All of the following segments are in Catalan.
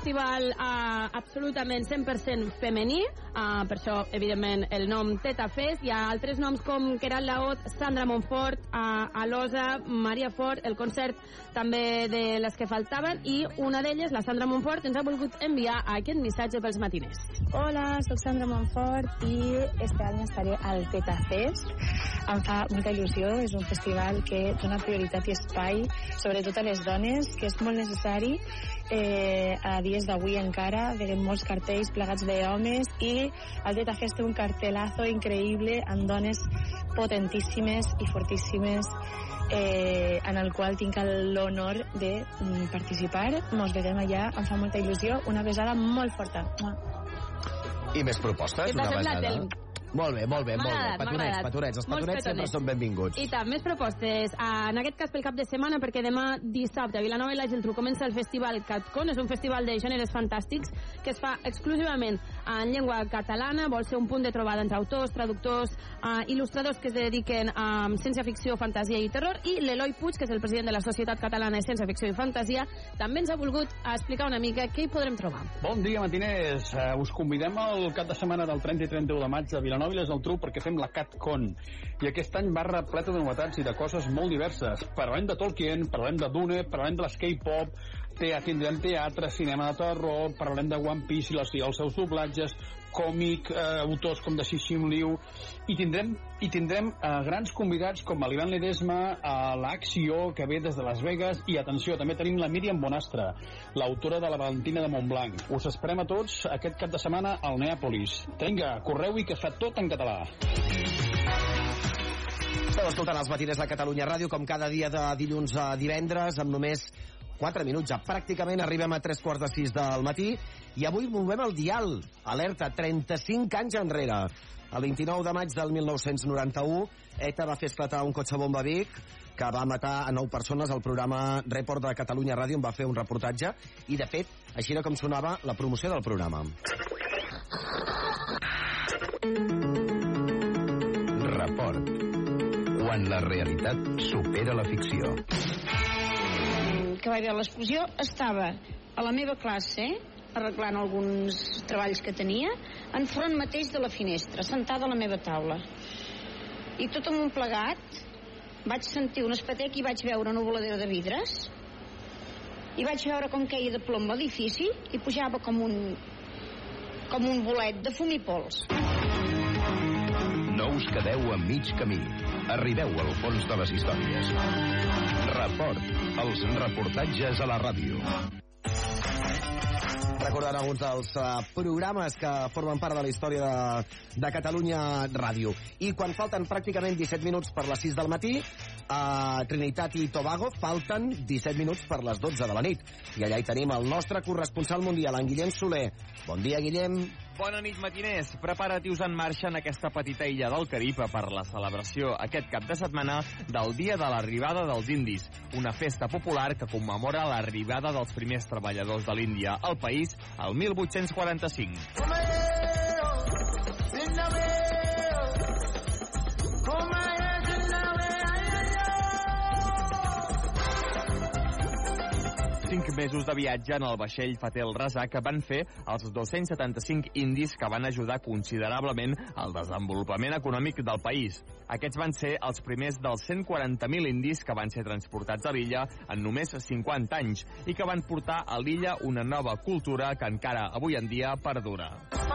festival absolutament 100% femení, per això, evidentment, el nom Teta Fest. Hi ha altres noms com Queralt Laot, Sandra Montfort, Alosa, Maria Fort, el concert també de les que faltaven, i una d'elles, la Sandra Montfort, ens ha volgut enviar aquest missatge pels matiners. Hola, soc Sandra Montfort i este any estaré al Teta Fest. Em fa molta il·lusió, és un festival que dona prioritat i espai, sobretot a les dones, que és molt necessari. A dies d'avui encara veiem molts cartells plegats d'homes i el Teta Fest té un cartelazo increïble amb dones potentíssimes i fortíssimes en el qual tinc l'honor de participar. Ens veiem allà, em fa molta il·lusió. Una besada molt forta. I més propostes? Què t'ha semblat? Molt bé. Petonets. Els petonets sempre són benvinguts. I també més propostes. En aquest cas pel cap de setmana, perquè demà dissabte a Vilanova i la Geltrú comença el festival CatCon. És un festival de gèneres fantàstics que es fa exclusivament en llengua catalana. Vol ser un punt de trobada entre autors, traductors, il·lustradors que es dediquen a ciència-ficció, fantasia i terror. I l'Eloi Puig, que és el president de la Societat Catalana de Ciència-Ficció i Fantasia, també ens ha volgut explicar una mica què hi podrem trobar. Bon dia, matiners. Us convidem al cap de setmana del 30 i 31 de maig a Vilanova i la Geltrú perquè fem la CatCon. I aquest any va repleta de novetats i de coses molt diverses. Parlem de Tolkien, parlem de Dune, parlem de l'K-pop, tindrem teatre, cinema de terror, parlem de One Piece i els seus doblatges, còmic, autors com de Cixin Liu, i tindrem grans convidats com l'Ivan Ledesma, l'Acció, que ve des de Las Vegas, i atenció, també tenim la Míriam Bonastre, l'autora de la Valentina de Montblanc. Us esperem a tots aquest cap de setmana al Neàpolis. Vinga, correu-hi que fa tot en català. Esteu escoltant els matiners de Catalunya Ràdio, com cada dia de dilluns a divendres, amb només 4 minuts. Ja pràcticament arribem a 3:45 del matí i avui movem el dial. Alerta, 35 anys enrere. El 29 de maig del 1991, ETA va fer esclatar un cotxe bomba a Vic que va matar a 9 persones. El programa Report de Catalunya Ràdio en va fer un reportatge i, de fet, així era com sonava la promoció del programa. Report. Quan la realitat supera la ficció. Que va haver l'explosió, estava a la meva classe arreglant alguns treballs que tenia enfront mateix de la finestra, sentada a la meva taula, i tot amb un plegat vaig sentir un espetec i vaig veure una voladera de vidres i vaig veure com queia de plom l'edifici i pujava com un bolet de fum i pols. No us quedeu a mig camí. Arribeu al fons de les històries. Report. Els reportatges a la ràdio. Recordant alguns dels programes que formen part de la història de Catalunya Ràdio. I quan falten pràcticament 17 minuts per les 6 del matí, a Trinitat i Tobago falten 17 minuts per les 12 de la nit. I allà hi tenim el nostre corresponsal mundial, en Guillem Soler. Bon dia, Guillem. Bona nit, matiners. Preparatius en marxa en aquesta petita illa del Carib per la celebració aquest cap de setmana del dia de l'arribada dels indis, una festa popular que commemora l'arribada dels primers treballadors de l'Índia al país el 1845. Cinc mesos de viatge en el vaixell Fatel Rasa que van fer els 275 indis que van ajudar considerablement al desenvolupament econòmic del país. Aquests van ser els primers dels 140.000 indis que van ser transportats a l'illa en només 50 anys i que van portar a l'illa una nova cultura que encara avui en dia perdura.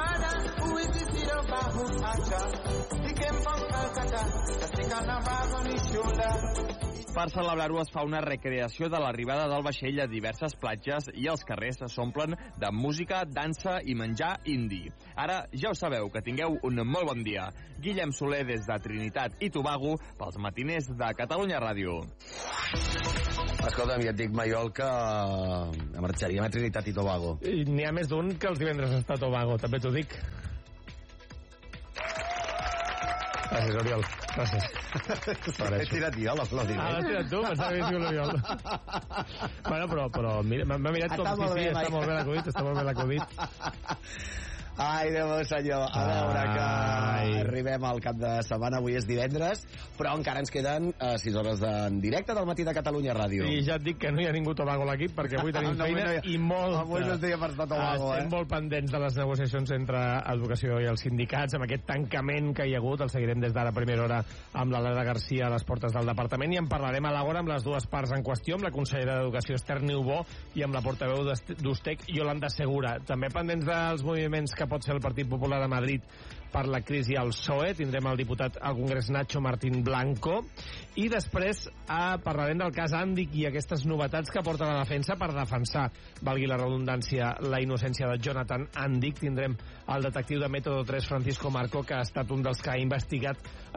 Per celebrar-ho es fa una recreació de l'arribada del vaixell a diverses platges i els carrers s'omplen de música, dansa i menjar indi. Ara ja ho sabeu, que tingueu un molt bon dia. Guillem Soler des de Trinitat i Tobago pels matiners de Catalunya Ràdio. Escolta'm, ja et dic, Maiol, que marxaríem a Trinitat i Tobago. N'hi ha més d'un que els divendres està a Tobago, també t'ho dic. Gràcies, Oriol. Gràcies. He tirat jo l'aplaudiment. L'has tirat tu? Pensava que hagués l'Oriol. Bueno, però mira, m'ha mirat com si sí, està molt bé l'acudit, està molt bé l'acudit. Ai, Déu meu senyor. A veure, que arribem al cap de setmana. Avui és divendres, però encara ens queden 6 hores en directe del matí de Catalunya Ràdio. I ja et dic que no hi ha ningú Tobago a l'equip, perquè avui tenim feina i molta. Avui no es deia per estar Tobago, Estem molt pendents de les negociacions entre Educació i els sindicats, amb aquest tancament que hi ha hagut. El seguirem des d'ara a primera hora amb l'Aleda Garcia a les portes del departament i en parlarem a l'hora amb les dues parts en qüestió, amb la consellera d'Educació Esther Niubó i amb la portaveu d'Ustec, Yolanda Segura. També pendents dels moviments que pot fer el Partit Popular a Madrid per la crisi al PSOE. Tindrem el diputat al Congrés Nacho Martín Blanco i després parlarem del cas Andic i aquestes novetats que porta la defensa per defensar, valgui la redundància, la innocència de Jonathan Andic. Tindrem el detectiu de Método 3, Francisco Marco, que ha estat un dels que ha investigat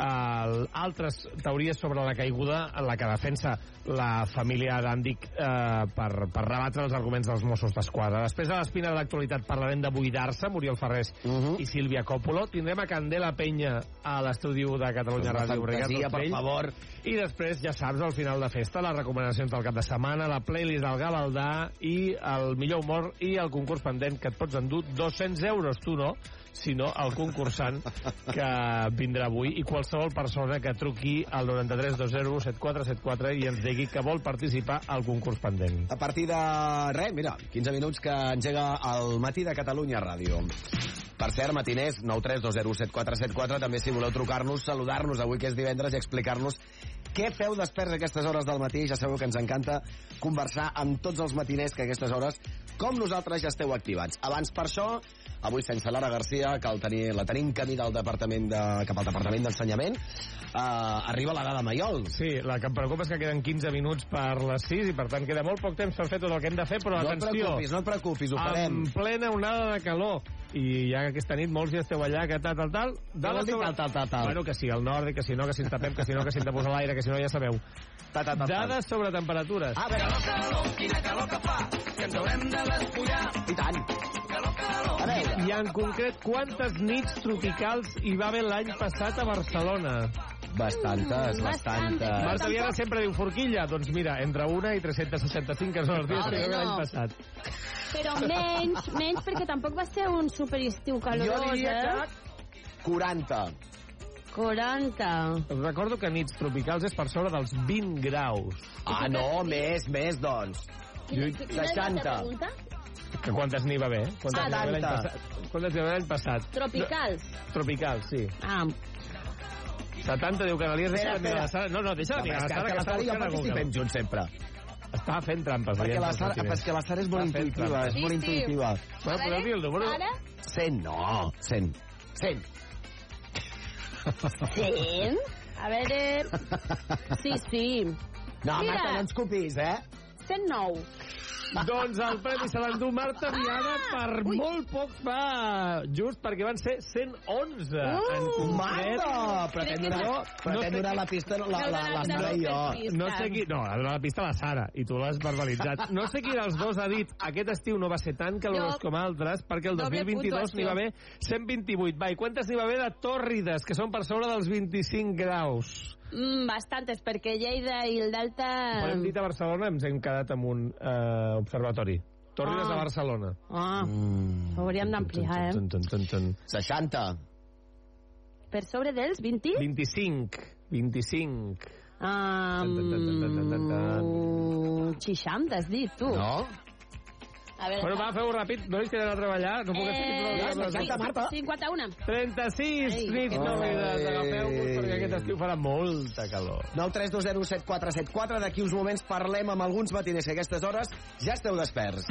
altres teories sobre la caiguda en la que defensa la família d'Andic per rebatre els arguments dels Mossos d'Esquadra. Després de l'espina de l'actualitat parlarem de Buidar-se, Muriel Ferrés i Sílvia Coppolo. Tindrem a Candela Penya a l'estudi de Catalunya Ràdio. Fantasia, per favor. I després, ja saps, al final de festa, les recomanacions del cap de setmana, la playlist del Gavaldà i el millor humor i el concurs pendent, que et pots endur 200 euros, tu no, sinó el concursant que vindrà avui, i qualsevol persona que truqui al 93 20 7474 i ens digui que vol participar al concurs pendent. A partir de res, mira, 15 minuts que engega el matí de Catalunya Ràdio. Per cert, matiners, 932017474, també si voleu trucar-nos, saludar-nos avui que és divendres i explicar-nos què feu desperts a aquestes hores del matí. Ja sabeu que ens encanta conversar amb tots els matiners que a aquestes hores, com nosaltres, ja esteu activats. Abans, per això, avui sense Lara Garcia, que la tenim camí del departament cap al Departament d'Ensenyament, arriba la Dada Maiol. Sí, la que em preocupa és que queden 15 minuts per les 6 i per tant queda molt poc temps per fer tot el que hem de fer, però atenció, no et preocupis, ho farem. En plena onada de calor, i ja que aquesta nit molts ja esteu allà, que tal. Bueno, que sí, el nord, que si no, que si ens tapem, que si no, que si hem de posar l'aire, que si no, ja sabeu. Dades sobre temperatures. A veure, quina calor que fa, que ens haurem de despullar. I tant. A veure. I en concret, quantes nits tropicals hi va haver l'any passat a Barcelona? Bastantes. Marta Viana sempre diu Forquilla. Doncs mira, entre 1 i 365, que són els dies que hi va haver l'any passat. Però menys perquè tampoc va ser un superestiu calorós, Jo diria que 40. Us recordo que nits tropicals és per sobre dels 20 graus. Ah, no, més, doncs. 60. Que quantes n'hi va haver? Quantes n'hi va haver l'any passat? Tropicals, sí. 70, diu Canalies. Deixa de mirar la Sara. No, deixa de mirar la Sara, que està buscant a Google. Junts sempre. Està fent trampes. Perquè la Sara és molt intuitiva. És molt intuitiva. Bueno, podeu dir el número? 100, no. 100. 100? A veure... Sí. No, Marta, no ens copis, 109. Doncs el premi se l'endú Marta Viana per molt poc just perquè van ser 111 en concret. Marta! Pretén donar la pista la Sara i jo. No sé qui... No, ha donat la pista la Sara i tu l'has verbalitzat. No sé qui dels dos ha dit aquest estiu no va ser tan calorós com altres perquè el 2022 n'hi va haver 128. Va, i quantes n'hi va haver de tòrrides, que són per sobre dels 25 graus? Bastantes, perquè Lleida i el Delta... Quan hem dit a Barcelona ens hem quedat amb un observatori. Tòrrides a Barcelona. Ho hauríem d'ampliar, 60. Per sobre dels 20? 25. 60, has dit, tu. No? A veure, bueno, va, feu-ho ràpid, no és que he d'anar a treballar, no puc estar Marta. 51. 36 nits nòvides, agafeu-vos, perquè aquest estiu farà molta calor. 932017474, d'aquí uns moments parlem amb alguns matiners que a aquestes hores ja esteu desperts.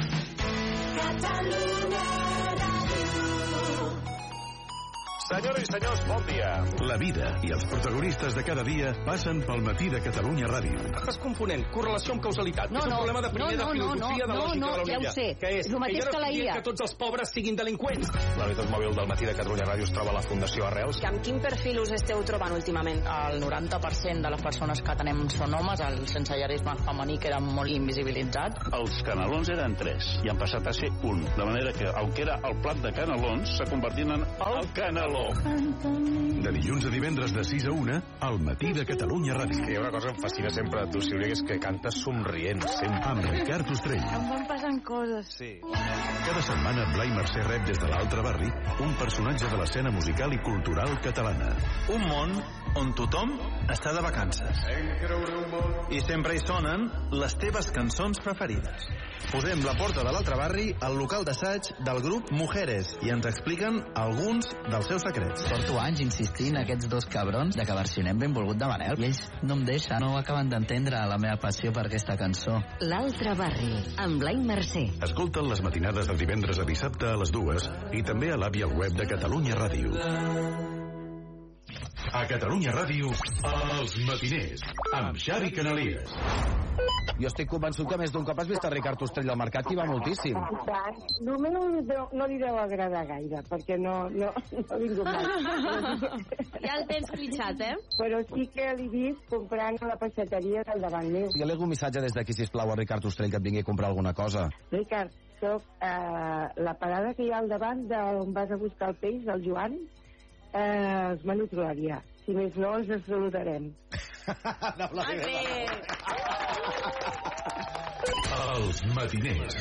Senyores i senyors, bon dia. La vida i els protagonistes de cada dia passen pel matí de Catalunya Ràdio. Estàs confonent correlació amb causalitat. És un problema de primer de filosofia de lògica de la ja ho sé. Que és el mateix que la IA. Que tots els pobres siguin delinqüents. La unitat mòbil del matí de Catalunya Ràdio es troba a la Fundació Arrels. Amb quin perfil us esteu trobant últimament? El 90% de les persones que atenem són homes, el sensellarisme femení que era molt invisibilitzat. Els canelons eren 3 i han passat a ser 1. De manera que el que era el plat de canelons s'ha convertit en el caneló. dolor. De dilluns a divendres de 6 a 1, al matí de Catalunya Ràdio. Hi ha una cosa que em fascina sempre de tu, Sílvia, que és que cantes somrient, sempre. Amb Ricard Ostrell. Em van passant coses. Sí. Cada setmana, Blai Mercè rep des de l'altre barri un personatge de l'escena musical i cultural catalana. Un món on tothom està de vacances. I sempre hi sonen les teves cançons preferides. Posem la porta de l'altre barri al local d'assaig del grup Mujeres i ens expliquen alguns dels seus secrets. Porto anys insistint a aquests dos cabrons de que versionem Benvolgut de Manel i ells no em deixen, no acaben d'entendre la meva passió per aquesta cançó. L'altre barri, amb Blai Mercè. Escolta'n les matinades de divendres a dissabte a les 2 i també a l'app i al web de Catalunya Ràdio. A Catalunya Ràdio, Els Matiners, amb Xavi Canalies. Jo estic convençut que més d'un cop has vist a Ricard Ostrell al mercat, que hi va moltíssim. No li deu agradar gaire, perquè no ha vingut mai. Ja el tens clitxat, Però sí que l'he vist comprant a la peixateria del davant meu. Digue'li algun missatge des d'aquí, sisplau, a Ricard Ostrell, que et vingui a comprar alguna cosa. Ricard, soc la parada que hi ha al davant d'on vas a buscar el peix, el Joan, els Manu Glòria. Si més no, ens saludarem. Els Matiners.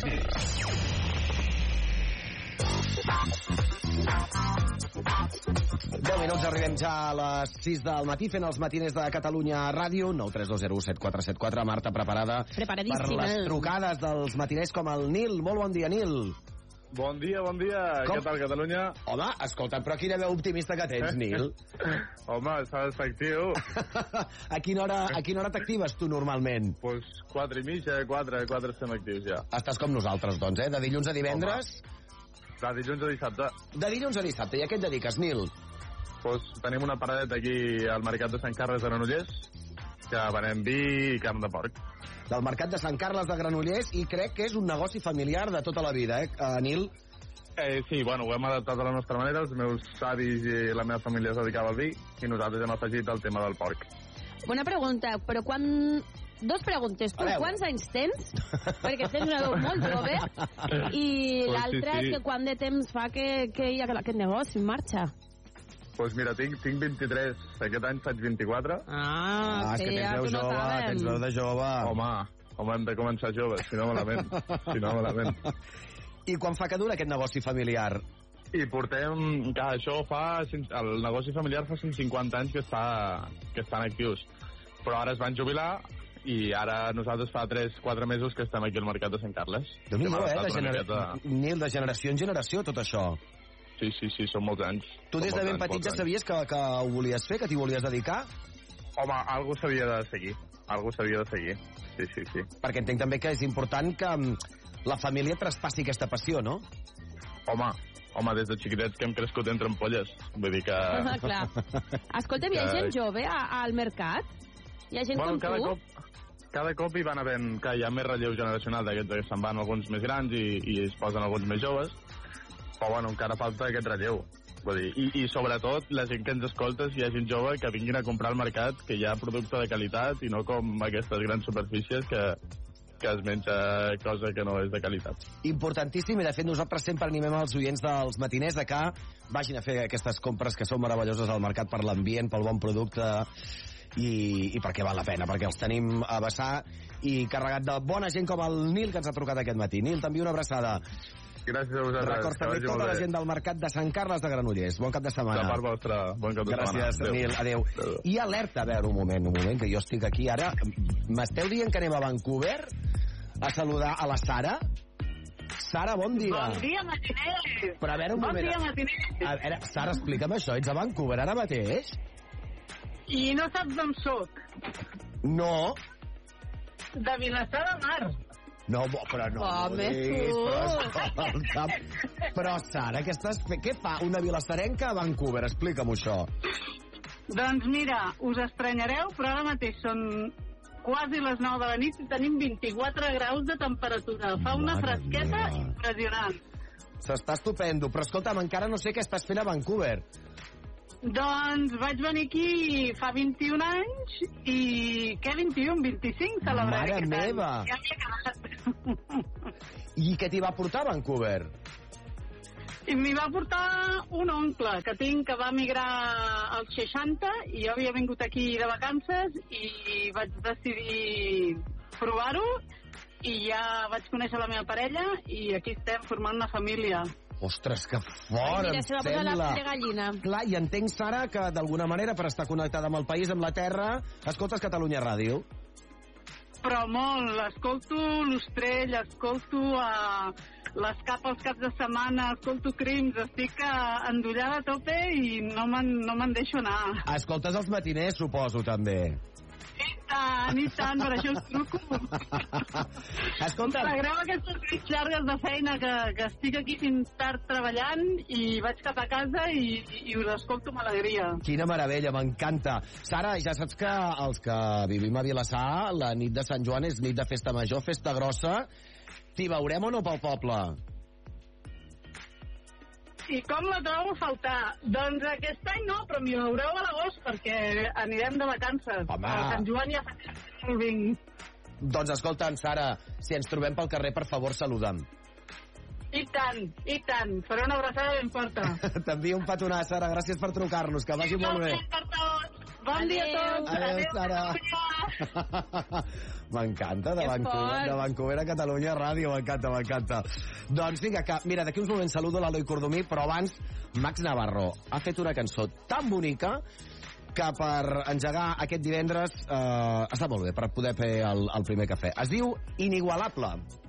10 minuts, arribem ja a les 6 del matí fent els matiners de Catalunya Ràdio. 932017474. Marta, preparada per les trucades dels matiners com el Nil. Molt bon dia, Nil. Bon dia. Com? Què tal, Catalunya? Home, escolta, però quina veu optimista que tens, Nil. Home, s'ha d'estar actiu. A quina hora t'actives tu normalment? Pues 4:30, 4 estem actius ja. Estàs com nosaltres, doncs, De dilluns a divendres? De dilluns a dissabte. De dilluns a dissabte. I a què et dediques, Nil? Pues tenim una paradeta aquí al Mercat de Sant Carles de Granollers, que venem vi i carn de porc. Del Mercat de Sant Carles de Granollers, i crec que és un negoci familiar de tota la vida, Nil? Sí, bueno, ho hem adaptat a la nostra manera. Els meus avis i la meva família es dedicava al vi i nosaltres hem afegit el tema del porc. Bona pregunta, però Dos preguntes. Tu quants anys tens? Perquè tens una veu molt jove. I l'altra és que quant de temps fa que hi ha aquest negoci en marxa? Doncs mira, tinc 23. Aquest any faig 24. És que tens veu de jove. Home, hem de començar joves, si no malament. I quan fa que dura aquest negoci familiar? I portem... El negoci familiar fa 150 anys que estan actius. Però ara es van jubilar i ara nosaltres fa 3-4 mesos que estem aquí al Mercat de Sant Carles. Déu-n'hi-do, Nil, de generació en generació, tot això. Sí, són molts anys. Tu des de ben petit ja sabies que ho volies fer, que t'hi volies dedicar? Home, algú s'havia de seguir. Sí. Perquè entenc també que és important que la família traspassi aquesta passió, no? Home, des de xiquitets que hem crescut entre ampolles. Vull dir que... Clar. Escolta, hi ha gent jove al mercat? Hi ha gent com tu? Cada cop hi van havent, que hi ha més relleu generacional d'aquests que se'n van alguns més grans i es posen alguns més joves, però bueno, encara falta aquest relleu. Vull dir, i sobretot la gent que ens escolta, si hi ha gent jove que vinguin a comprar al mercat, que hi ha producte de qualitat i no com aquestes grans superfícies que es menja cosa que no és de qualitat. Importantíssim, i de fet nosaltres sempre animem els oients dels matiners de que vagin a fer aquestes compres que són meravelloses al mercat per l'ambient, pel bon producte i perquè val la pena, perquè els tenim a vessar i carregat de bona gent com el Nil que ens ha trucat aquest matí. Nil, t'envio una abraçada. Gràcies a vosaltres. Records també tota la gent del Mercat de Sant Carles de Granollers. Bon cap de setmana. De part vostra, bon cap de setmana. Gràcies, Nil. Adéu. I alerta, a veure, un moment, que jo estic aquí ara. M'esteu dient que anem a Vancouver a saludar a la Sara? Sara, bon dia. Bon dia, matiners. Però a veure, un moment. Bon dia, matiners. A veure, Sara, explica'm això. Ets a Vancouver ara mateix? I no saps d'on soc? No. De Vilassar de Mar. No, però no. Però, Sara, què fa una vilassarenca a Vancouver? Explica'm això. Doncs mira, us estranyareu, però ara mateix són quasi les 9 de la nit i tenim 24 graus de temperatura. Fa una fresqueta impressionant. S'està estupendo, però escolta'm, encara no sé què estàs fent a Vancouver. Doncs vaig venir aquí fa 21 anys i... Què 21? 25 celebraré aquest any. Mare meva! Ja m'hi he quedat. I què t'hi va portar a Vancouver? I m'hi va portar un oncle que tinc que va migrar als 60 i jo havia vingut aquí de vacances i vaig decidir provar-ho i ja vaig conèixer la meva parella i aquí estem formant una família. Ostres, que fort, mira, em se va posar la sembla. pell de gallina. Clar, i entenc, Sara, que d'alguna manera, per estar connectada amb el país, amb la terra, escoltes Catalunya Ràdio. Però molt, escolto l'Ostrell, escolto l'Escap els caps de setmana, escolto Crims, estic endollada a tope i no me'n deixo anar. Escoltes els matiners, suposo, també. I tant, per això us truco. Escolta... M'agrada aquestes nits llargues de feina que estic aquí fins tard treballant i vaig cap a casa i us escolto amb alegria. Quina meravella, m'encanta. Sara, ja saps que els que vivim a Vilassar, la nit de Sant Joan és nit de festa major, festa grossa. T'hi veurem o no pel poble? I com la trobo a faltar? Doncs aquest any no, però m'hi veureu a l'agost perquè anirem de vacances. Home. A Sant Joan ja fa el vinc. Doncs escolta'm, Sara, si ens trobem pel carrer, per favor, saluda'm. I tant. Faré una abraçada ben forta. T'envio un petonat, Sara. Gràcies per trucar-nos. Que vagi molt bé. Bon dia a tots. Adéu, Sara. M'encanta, de Vancouver a Catalunya Ràdio, m'encanta. Doncs vinga, mira, d'aquí uns moments saludo l'Eloi Cordomí, però abans Max Navarro ha fet una cançó tan bonica que per engegar aquest divendres està molt bé, per poder fer el primer cafè. Es diu Inigualable.